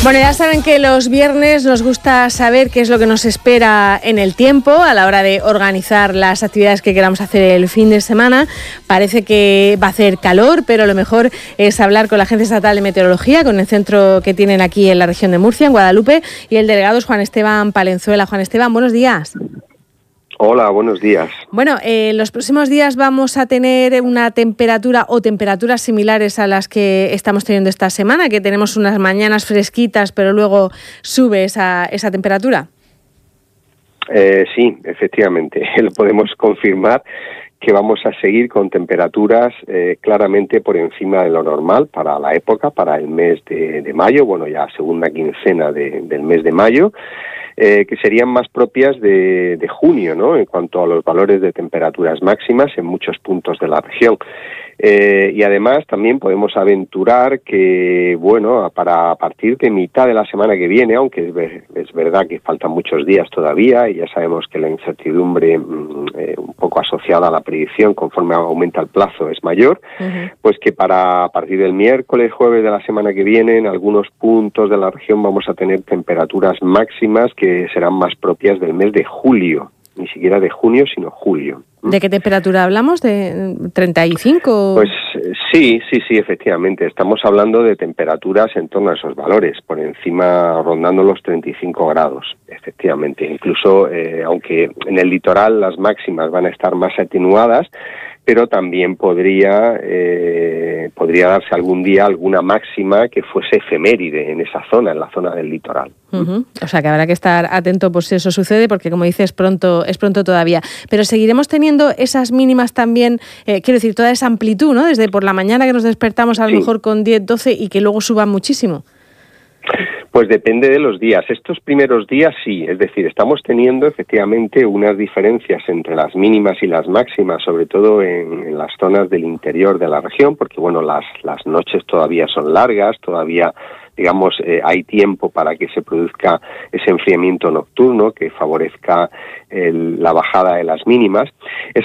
Bueno, ya saben que los viernes nos gusta saber qué es lo que nos espera en el tiempo a la hora de organizar las actividades que queramos hacer el fin de semana. Parece que va a hacer calor, pero lo mejor es hablar con la Agencia Estatal de Meteorología, con el centro que tienen aquí en la región de Murcia, en Guadalupe, y el delegado es Juan Esteban Palenzuela. Juan Esteban, buenos días. Hola, buenos días. Bueno, los próximos días vamos a tener una temperatura o temperaturas similares a las que estamos teniendo esta semana, que tenemos unas mañanas fresquitas, pero luego sube esa temperatura. Sí, efectivamente, lo podemos confirmar que vamos a seguir con temperaturas claramente por encima de lo normal para la época, para el mes de mayo, bueno, ya segunda quincena del mes de mayo. Que serían más propias de junio, ¿no?, en cuanto a los valores de temperaturas máximas en muchos puntos de la región. Y además también podemos aventurar que, bueno, a partir de mitad de la semana que viene, aunque es verdad que faltan muchos días todavía y ya sabemos que la incertidumbre un poco asociada a la predicción conforme aumenta el plazo es mayor, pues que a partir del miércoles, jueves de la semana que viene, en algunos puntos de la región vamos a tener temperaturas máximas que serán más propias del mes de julio, ni siquiera de junio, sino julio. ¿De qué temperatura hablamos? ¿De 35? Pues sí, efectivamente. Estamos hablando de temperaturas en torno a esos valores, por encima, rondando los 35 grados, efectivamente. Incluso, aunque en el litoral las máximas van a estar más atenuadas, pero también podría darse algún día alguna máxima que fuese efeméride en esa zona, en la zona del litoral. O sea que habrá que estar atento por si eso sucede, porque como dices, es pronto todavía. Pero seguiremos teniendo esas mínimas también, quiero decir, toda esa amplitud, ¿no? Desde por la mañana que nos despertamos a lo mejor con 10, 12 y que luego suban muchísimo. Pues depende de los días. Estos primeros días sí, es decir, estamos teniendo efectivamente unas diferencias entre las mínimas y las máximas, sobre todo en las zonas del interior de la región, porque bueno, las noches todavía son largas, todavía digamos hay tiempo para que se produzca ese enfriamiento nocturno que favorezca la bajada de las mínimas.